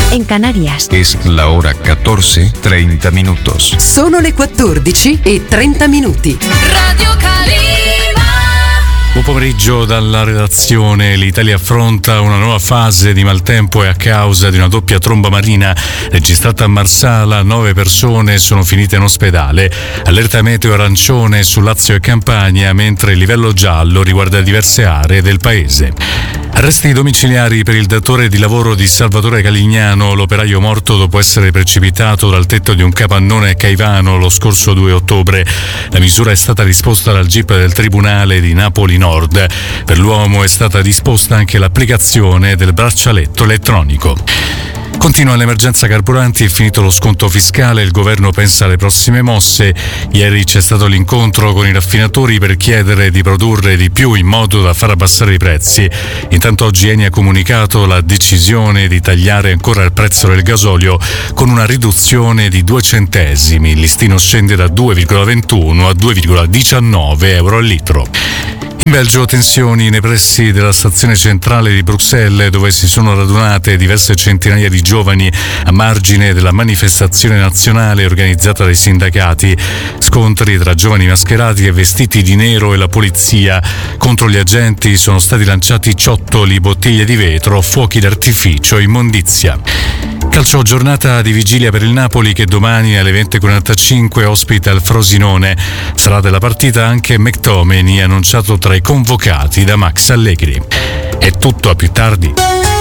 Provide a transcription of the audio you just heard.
en Canarias. Es la hora 14:30 minutos. Sono le 14:30. Radio Calima. Buon pomeriggio dalla redazione. L'Italia affronta una nuova fase di maltempo e a causa di una doppia tromba marina registrata a Marsala 9 persone sono finite in ospedale. Allerta meteo arancione su Lazio e Campania, mentre il livello giallo riguarda diverse aree del paese. Arresti domiciliari per il datore di lavoro di Salvatore Calignano, l'operaio morto dopo essere precipitato dal tetto di un capannone a Caivano lo scorso 2 ottobre. La misura è stata disposta dal GIP del Tribunale di Napoli Nord. Per l'uomo è stata disposta anche l'applicazione del braccialetto elettronico. Continua l'emergenza carburanti e finito lo sconto fiscale, il governo pensa alle prossime mosse. Ieri c'è stato l'incontro con i raffinatori per chiedere di produrre di più in modo da far abbassare i prezzi. Intanto oggi Eni ha comunicato la decisione di tagliare ancora il prezzo del gasolio con una riduzione di 2 centesimi. Il listino scende da 2,21 a 2,19 euro al litro. In Belgio tensioni nei pressi della stazione centrale di Bruxelles, dove si sono radunate diverse centinaia di giovani a margine della manifestazione nazionale organizzata dai sindacati. Scontri tra giovani mascherati e vestiti di nero e la polizia. Contro gli agenti sono stati lanciati ciottoli, bottiglie di vetro, fuochi d'artificio e immondizia. Calcio, giornata di vigilia per il Napoli che domani alle 20:45 ospita il Frosinone. Sarà della partita anche McTominay, annunciato tra i convocati da Max Allegri. È tutto, a più tardi.